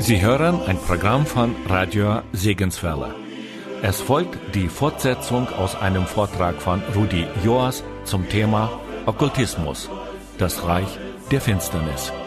Sie hören ein Programm von Radio Segenswelle. Es folgt die Fortsetzung aus einem Vortrag von Rudi Joas zum Thema Okkultismus, das Reich der Finsternis.